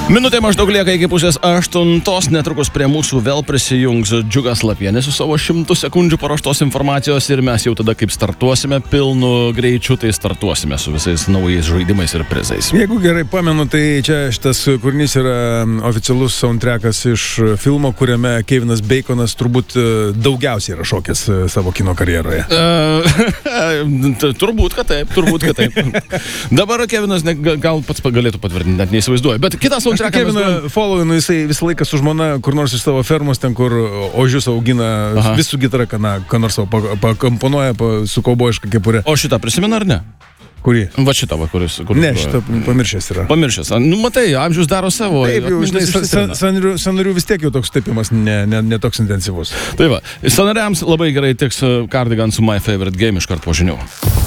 Minutė maždaug lieka iki 7:30, netrukus prie mūsų vėl prisijungs Džiugas Lapienis su savo 100 sekundžių paruoštos informacijos ir mes jau tada kaip startuosime pilnu greičiu, tai startuosime su visais naujais žaidimais ir prizais. Jeigu gerai pamenu, tai čia šitas kūrinys yra oficialus soundtrackas iš filmo, kuriame Kevinas Baconas turbūt daugiausiai yra šokęs savo kino karjeroje. Turbūt, kad taip. Dabar Kevinas gal pats galėtų patvirtinti, net neįsivaizduoju, bet kitas Keviną followinu, jisai visą laiką su žmona, kur nors iš savo fermos, ten kur ožius augina, vis su gitara, ką nors pakomponuoja su kaubojiška kepurė. O šitą prisimena ar ne? Kurį? Va šitą, kuris... Ne, šitą pamiršęs yra. Pamiršęs. Nu, matai, amžius daro savo. Taip, jau, žinai, sanarių vis tiek jau toks tepimas, ne toks intensyvus. Tai va, sanariams labai gerai tiks Cardigan su My Favorite Game iškart po žinių.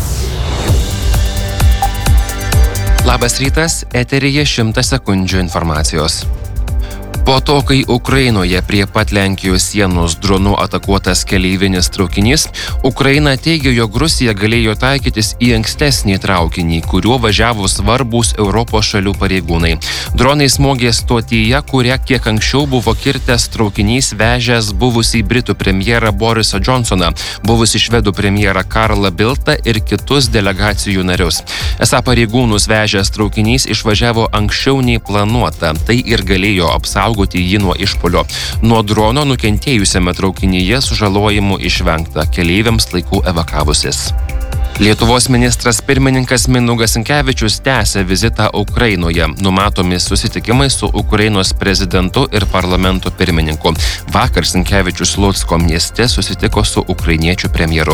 Labas rytas, eteryje 100 sekundžių informacijos. Po to, kai Ukrainoje prie pat Lenkijos sienos dronu atakuotas keleivinis traukinys, Ukraina teigia, jog Rusija galėjo taikytis į ankstesnį traukinį, kuriuo važiavo svarbūs Europos šalių pareigūnai. Dronai smogė stotyje, kurią kiek anksčiau buvo kirtęs traukinys vežęs buvusį Britų premjerą Borisą Johnsoną, buvusį švedų premjerą Karlą Bildtą ir kitus delegacijų narius. Esą pareigūnus vežęs traukinys išvažiavo anksčiau nei planuota, tai ir galėjo apsaugoti jį nuo išpuolio. Nuo drono nukentėjusiame traukinyje sužalojimų išvengta, keleiviams laiku evakavusis. Lietuvos ministras pirmininkas Mindaugas Sinkevičius tęsia vizitą Ukrainoje. Numatomi susitikimai su Ukrainos prezidentu ir parlamento pirmininku. Vakar Sinkevičius Lucko mieste susitiko su ukrainiečių premjeru.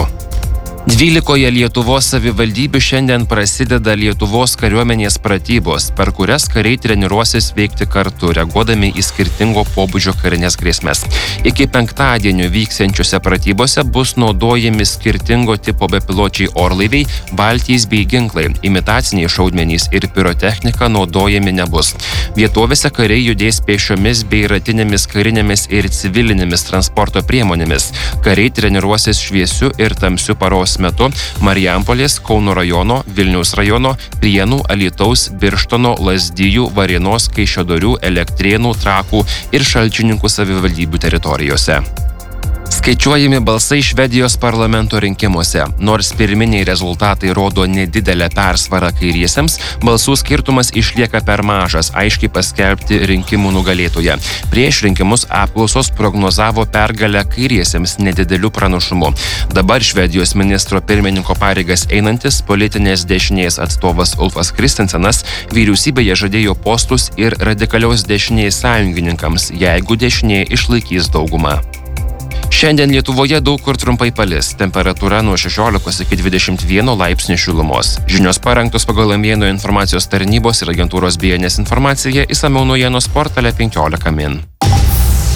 12 Lietuvos savivaldybių šiandien prasideda Lietuvos kariuomenės pratybos, per kurias kariai treniruosis veikti kartu, reaguodami į skirtingo pobūdžio karinės grėsmes. Iki penktadienio vyksiančiose pratybose bus naudojami skirtingo tipo bepiločiai orlaiviai, valtys bei ginklai, imitaciniai šaudmenys ir pirotechnika naudojami nebus. Vietovėse kariai judės pėsčiomis bei ratinėmis karinėmis ir civilinėmis transporto priemonėmis. Kariai treniruosis šviesiu ir tamsiu paros metu Marijampolės, Kauno rajono, Vilniaus rajono, Prienų, Alytaus, Birštono, Lazdijų, Varėnos, Kaišiadorių, Elektrėnų, Trakų ir Šalčininkų savivaldybių teritorijose. Skaičiuojami balsai Švedijos parlamento rinkimuose. Nors pirminiai rezultatai rodo nedidelę persvarą kairiesiems, balsų skirtumas išlieka per mažas, aiškiai paskelbti rinkimų nugalėtoje. Prieš rinkimus apklausos prognozavo pergalę kairiesiems nedideliu pranašumu. Dabar Švedijos ministro pirmininko pareigas einantis politinės dešinės atstovas Ulfas Kristensenas vyriausybėje žadėjo postus ir radikalios dešinės sąjungininkams, jeigu dešinė išlaikys daugumą. Šiandien Lietuvoje daug kur trumpai palis, temperatūra nuo 16 iki 21 laipsnių šilumos. Žinios parengtos pagal Mėnų informacijos tarnybos ir agentūros BNS informaciją, išsamiau naujienos portale 15 min.